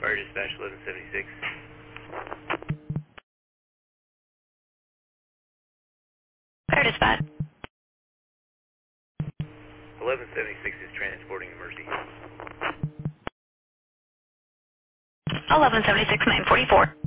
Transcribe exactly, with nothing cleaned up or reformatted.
Fire dispatch eleven seventy-six. Fire dispatch. eleven seventy-six is transporting emergency. eleven seventy-six, nine forty-four.